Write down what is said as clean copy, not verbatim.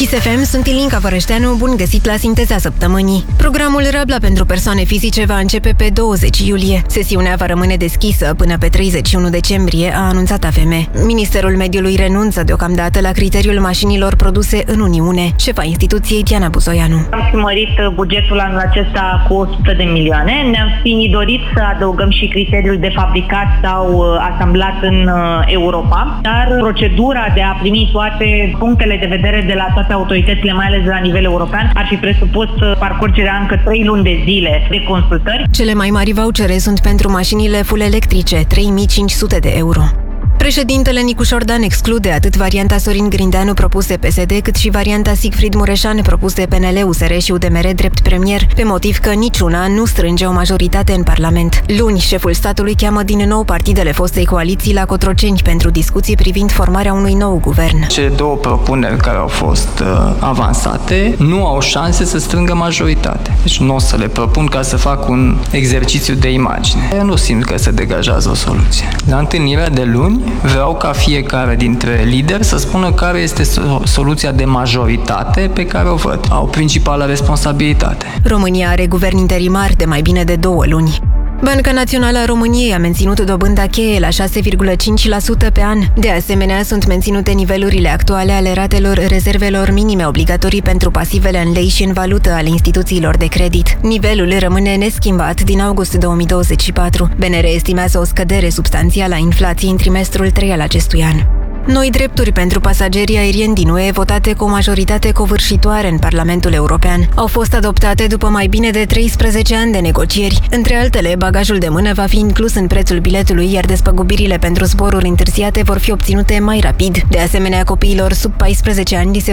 Kiss FM, sunt Ilinca Vărășteanu, bun găsit la Sinteza Săptămânii. Programul Rabla pentru persoane fizice va începe pe 20 iulie. Sesiunea va rămâne deschisă până pe 31 decembrie, a anunțat AFM. Ministerul Mediului renunță deocamdată la criteriul mașinilor produse în Uniune. Șefa instituției, Diana Buzoianu. Am mărit bugetul anul acesta cu 100 de milioane. Ne-am fi dorit să adăugăm și criteriul de fabricat sau asamblat în Europa, dar procedura de a primi toate punctele de vedere de la toate autoritățile, mai ales de la nivel european, ar fi presupus parcurgerea încă 3 luni de zile de consultări. Cele mai mari vouchere sunt pentru mașinile full electrice, 3.500 de euro. Președintele Nicu Șordan exclude atât varianta Sorin Grindeanu propuse PSD, cât și varianta Sigfrid Mureșan propuse PNL, USR și UDMR drept premier, pe motiv că niciuna nu strânge o majoritate în Parlament. Luni, șeful statului cheamă din nou partidele fostei coaliții la Cotroceni pentru discuții privind formarea unui nou guvern. Cele două propuneri care au fost avansate nu au șanse să strângă majoritate. Deci nu o să le propun ca să fac un exercițiu de imagine. Eu nu simt că se degajează o soluție. La întâlnirea de luni vreau ca fiecare dintre lideri să spună care este soluția de majoritate pe care o văd. Au principală responsabilitate. România are guvern interimar de mai bine de 2 luni. Banca Națională a României a menținut dobânda cheie la 6,5% pe an. De asemenea, sunt menținute nivelurile actuale ale ratelor rezervelor minime obligatorii pentru pasivele în lei și în valută ale instituțiilor de credit. Nivelul rămâne neschimbat din august 2024. BNR estimează o scădere substanțială a inflației în trimestrul 3 al acestui an. Noi drepturi pentru pasagerii aerieni din UE, votate cu o majoritate covârșitoare în Parlamentul European, au fost adoptate după mai bine de 13 ani de negocieri. Între altele, bagajul de mână va fi inclus în prețul biletului, iar despăgubirile pentru zboruri întârziate vor fi obținute mai rapid. De asemenea, copiilor sub 14 ani li se